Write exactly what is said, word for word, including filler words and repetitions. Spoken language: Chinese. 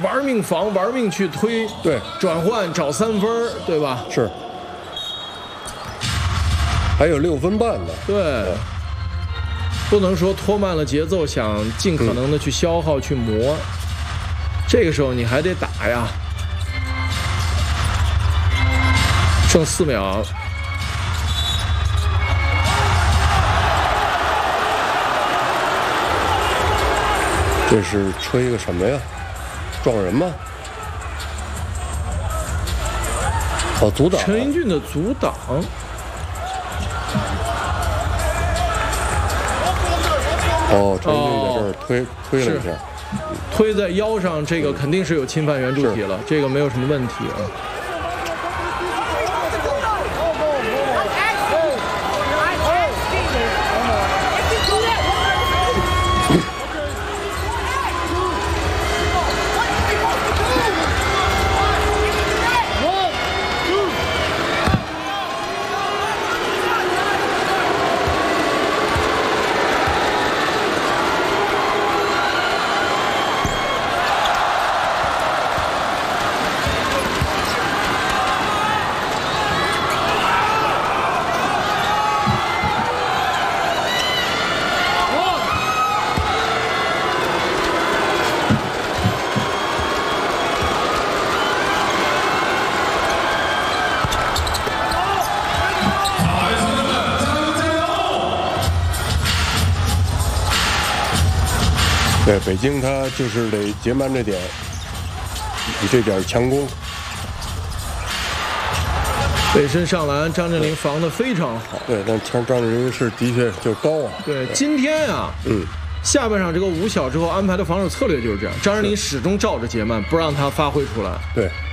玩命防，玩命去推， 对， 转换找三分，对吧？ 是，还有六分半呢。 对，对不能说拖慢了节奏，想尽可能的去消耗、嗯、去磨，这个时候你还得打呀。剩四秒。 这是吹个什么呀？撞人吗？哦，阻挡。 陈英俊的阻挡。 哦，陈英俊在这儿推、哦、推了一下， 推在腰上，这个肯定是有侵犯圆柱体了，这个没有什么问题啊。 对，北京他就是得节慢这点，以这点强攻。 背身上篮，张镇麟防得非常好。 对，但张张镇麟是的确就高啊。 对，今天啊，嗯，下半场这个五小之后安排的防守策略就是这样，张镇麟始终照着节慢，不让他发挥出来。 对。